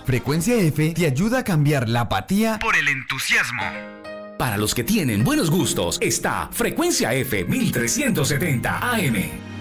Frecuencia F te ayuda a cambiar la apatía por el entusiasmo. Para los que tienen buenos gustos, está Frecuencia F 1370 AM.